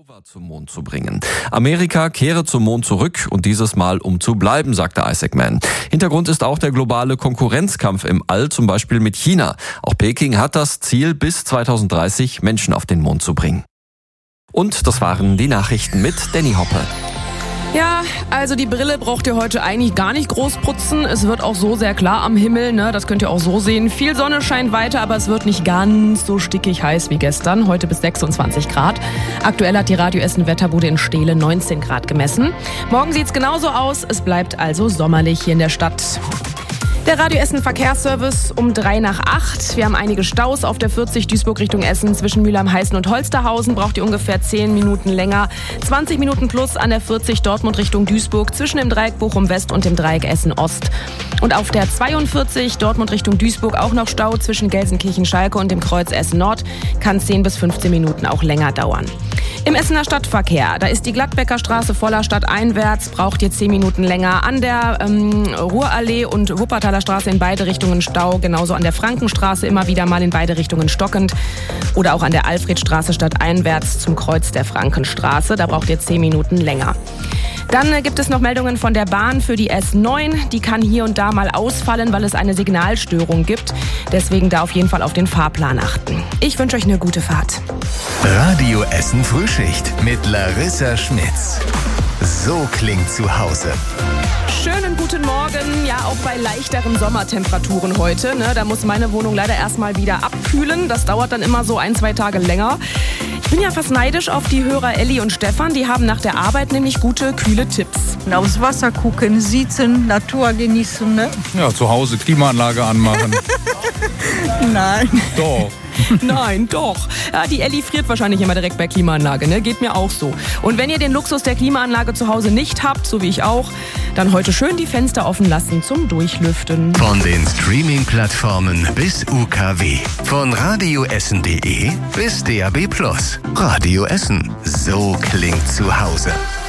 Rover zum Mond zu bringen. Amerika kehre zum Mond zurück und dieses Mal um zu bleiben, sagte Isaac Mann. Hintergrund ist auch der globale Konkurrenzkampf im All, zum Beispiel mit China. Auch Peking hat das Ziel, bis 2030 Menschen auf den Mond zu bringen. Und das waren die Nachrichten mit Danny Hoppe. Ja, also die Brille braucht ihr heute eigentlich gar nicht groß putzen. Es wird auch so sehr klar am Himmel, ne? Das könnt ihr auch so sehen. Viel Sonne scheint weiter, aber es wird nicht ganz so stickig heiß wie gestern. Heute bis 26 Grad. Aktuell hat die Radio Essen Wetterbude in Steele 19 Grad gemessen. Morgen sieht's genauso aus. Es bleibt also sommerlich hier in der Stadt. Der Radio Essen Verkehrsservice um 7:03. Wir haben einige Staus auf der 40 Duisburg Richtung Essen. Zwischen Mülheim-Heißen und Holsterhausen braucht ihr ungefähr 10 Minuten länger. 20 Minuten plus an der 40 Dortmund Richtung Duisburg zwischen dem Dreieck Bochum West und dem Dreieck Essen Ost. Und auf der 42 Dortmund Richtung Duisburg auch noch Stau zwischen Gelsenkirchen-Schalke und dem Kreuz Essen Nord. Kann 10 bis 15 Minuten auch länger dauern. Im Essener Stadtverkehr, da ist die Gladbecker Straße voller stadteinwärts, braucht ihr 10 Minuten länger. An der Ruhrallee und Wuppertaler Straße in beide Richtungen Stau, genauso an der Frankenstraße immer wieder mal in beide Richtungen stockend. Oder auch an der Alfredstraße stadteinwärts zum Kreuz der Frankenstraße, da braucht ihr 10 Minuten länger. Dann gibt es noch Meldungen von der Bahn für die S9. Die kann hier und da mal ausfallen, weil es eine Signalstörung gibt. Deswegen da auf jeden Fall auf den Fahrplan achten. Ich wünsche euch eine gute Fahrt. Radio Essen Frühschicht mit Larissa Schmitz. So klingt zu Hause. Schönen guten Morgen, ja auch bei leichteren Sommertemperaturen heute. Ne? Da muss meine Wohnung leider erstmal wieder abkühlen. Das dauert dann immer so 1-2 Tage länger. Ich bin ja fast neidisch auf die Hörer Elli und Stefan. Die haben nach der Arbeit nämlich gute, kühle Tipps. Aufs Wasser gucken, sitzen, Natur genießen, ne? Ja, zu Hause Klimaanlage anmachen. Nein. Doch. Nein, doch. Ja, die Elli friert wahrscheinlich immer direkt bei Klimaanlage, ne? Geht mir auch so. Und wenn ihr den Luxus der Klimaanlage zu Hause nicht habt, so wie ich auch, dann heute schön die Fenster offen lassen zum Durchlüften. Von den Streaming-Plattformen bis UKW. Von radioessen.de bis DAB+. Radio Essen. So klingt zu Hause.